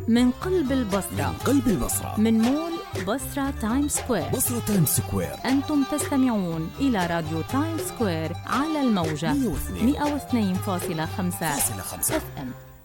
من قلب البصرة، من قلب البصرة، من مول بصرة تايم سكوير. بصرة تايم سكوير. أنتم تستمعون إلى راديو تايم سكوير على الموجة 102.5 FM.